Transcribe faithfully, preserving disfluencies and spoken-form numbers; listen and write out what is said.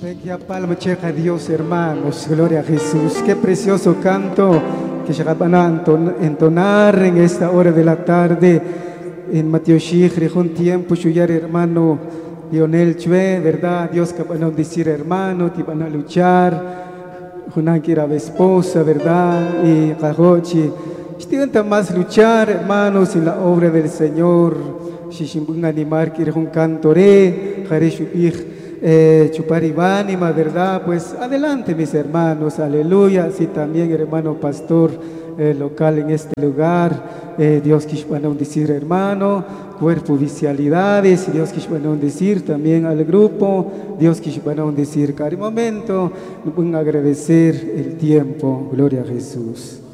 Ya palma checa a Dios, hermanos, gloria a Jesús. Qué precioso canto que se van a entonar en esta hora de la tarde en Mateo Shigre, un tiempo, suyar hermano Lionel Chue, ¿verdad? Dios que van a decir hermano, te van a luchar, una que era esposa, ¿verdad? Y Cajochi, están más luchar, hermanos, en la obra del Señor. Si un animar que un cantoré, Jare Shubir. Eh, Chuparibánima, ¿verdad? Pues adelante mis hermanos, aleluya. Sí, también hermano pastor eh, local en este lugar, eh, Dios que van a decir hermano, cuerpo visualidades, Dios que van a decir también al grupo, Dios que van a decir cada momento, nos van a agradecer el tiempo, gloria a Jesús.